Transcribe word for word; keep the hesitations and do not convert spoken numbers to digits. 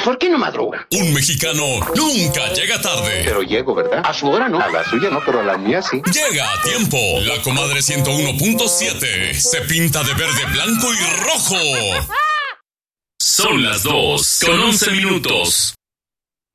¿Por qué no madruga? Un mexicano nunca llega tarde. Pero llego, ¿verdad? A su hora no. A la suya no, pero a la mía sí. Llega a tiempo. La comadre ciento uno punto siete se pinta de verde, blanco y rojo. Son las dos con once minutos.